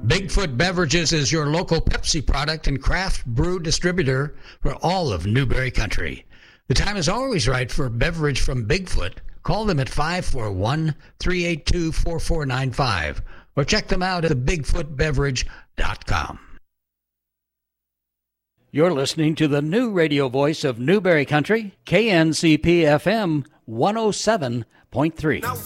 Bigfoot Beverages is your local Pepsi product and craft brew distributor for all of Newberry Country. The time is always right for a beverage from Bigfoot. Call them at 541-382-4495 or check them out at thebigfootbeverage.com. You're listening to the new radio voice of Newberry Country, KNCP-FM 107.3.